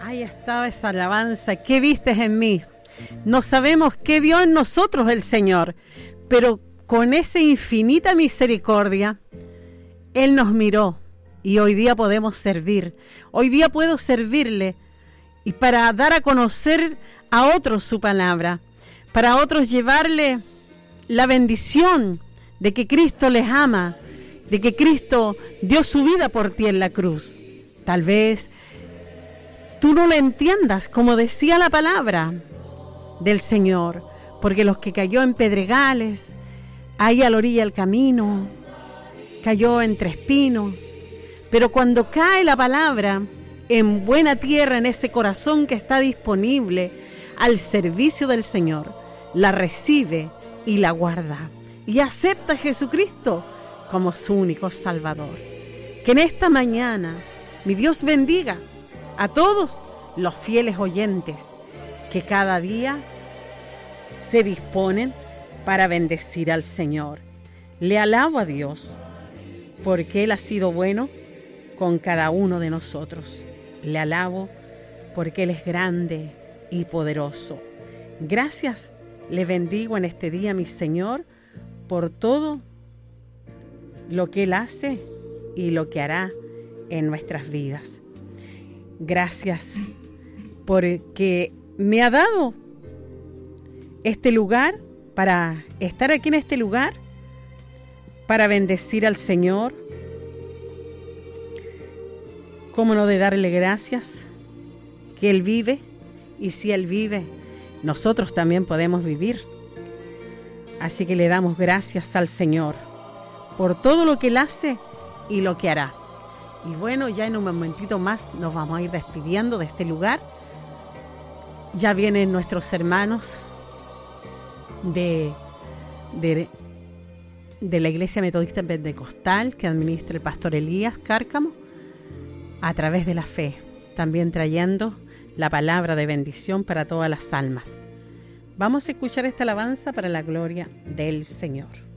Ahí estaba esa alabanza. ¿Qué viste en mí? No sabemos qué vio en nosotros el Señor, pero con esa infinita misericordia, Él nos miró y hoy día podemos servir. Hoy día puedo servirle y para dar a conocer a otros su palabra, para otros llevarle la bendición de que Cristo les ama, de que Cristo dio su vida por ti en la cruz. Tal vez tú no lo entiendas como decía la palabra del Señor, porque los que cayó en pedregales, ahí a la orilla del camino, cayó entre espinos, pero cuando cae la palabra en buena tierra, en ese corazón que está disponible al servicio del Señor, la recibe y la guarda y acepta a Jesucristo como su único Salvador. Que en esta mañana mi Dios bendiga a todos los fieles oyentes que cada día se disponen para bendecir al Señor. Le alabo a Dios porque Él ha sido bueno con cada uno de nosotros. Le alabo porque Él es grande y poderoso. Gracias, le bendigo en este día, mi Señor, por todo lo que Él hace y lo que hará en nuestras vidas. Gracias porque me ha dado este lugar para estar aquí en este lugar, para bendecir al Señor. ¿Cómo no de darle gracias? Que Él vive, y si Él vive, nosotros también podemos vivir. Así que le damos gracias al Señor por todo lo que Él hace y lo que hará. Y bueno, ya en un momentito más nos vamos a ir despidiendo de este lugar. Ya vienen nuestros hermanos de la Iglesia Metodista Pentecostal que administra el pastor Elías Cárcamo a través de la fe, también trayendo la palabra de bendición para todas las almas. Vamos a escuchar esta alabanza para la gloria del Señor.